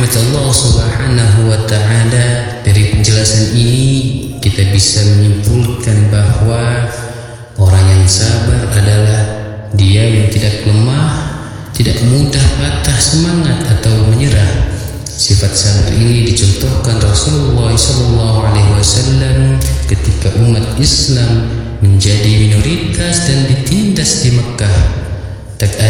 rahmat Allah Subhanahu wa ta'ala, dari penjelasan ini kita bisa menyimpulkan bahwa orang yang sabar adalah dia yang tidak lemah, tidak mudah patah semangat atau menyerah. Sifat sabar ini dicontohkan Rasulullah SAW ketika umat Islam menjadi minoritas dan ditindas di Mekah.